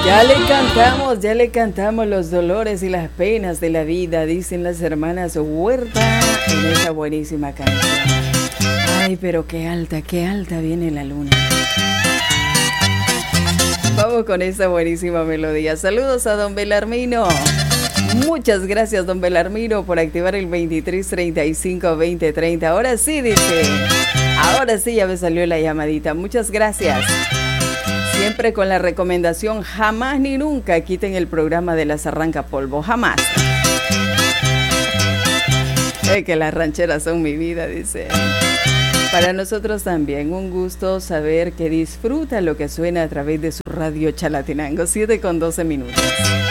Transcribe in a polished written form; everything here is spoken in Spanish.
Ya le cantamos los dolores y las penas de la vida, dicen las hermanas Huerta en esa buenísima canción. Ay, pero qué alta viene la luna. Vamos con esa buenísima melodía. Saludos a don Belarmino. Muchas gracias, don Belarmino, por activar el 2335-2030. Ahora sí, dice. Ahora sí ya me salió la llamadita. Muchas gracias. Siempre con la recomendación, jamás ni nunca quiten el programa de las arrancapolvo. Jamás. Que las rancheras son mi vida, dice. Para nosotros también, un gusto saber que disfruta lo que suena a través de su radio Chalatenango. 7:12 minutos.